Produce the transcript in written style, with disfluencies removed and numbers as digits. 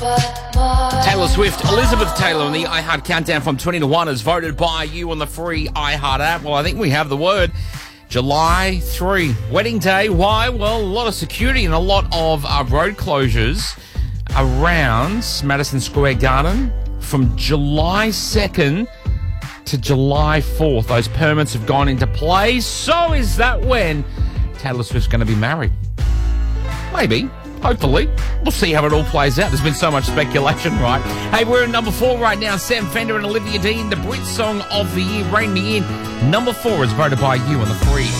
Taylor Swift, Elizabeth Taylor on the iHeart Countdown from 20 to 1 is voted by you on the free iHeart app. Well, I think we have the word. July 3, wedding day. Why? Well, a lot of security and a lot of road closures around Madison Square Garden from July 2nd to July 4th. Those permits have gone into play. So is that when Taylor Swift's going to be married? Maybe. Hopefully. We'll see how it all plays out. There's been so much speculation, right? Hey, we're in number 4 right now. Sam Fender and Olivia Dean, the Brit Song of the Year, Rain Me In. Number 4 is voted by you on the free